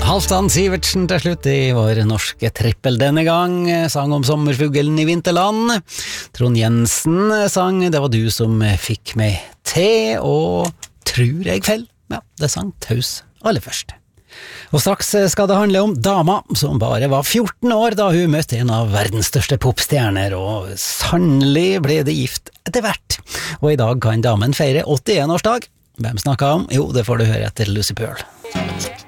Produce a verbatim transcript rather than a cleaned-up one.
Halvdan Sivertsen til slutt i vår norske trippel denne gang. Sang om sommerfuglen i vinterland. Trond Jensen sang Det var du som fikk meg til, og Tror jeg fell. Ja, det sang Taus aller først. Og straks skal det handle om dama som bare var fjorten år da hun møtte en av verdens største popstjerner, og sannelig ble det gift etter hvert. Og i dag kan damen feire åttien-årsdag. Hvem snakket om? Jo, det får du høre etter Lucy Pearl.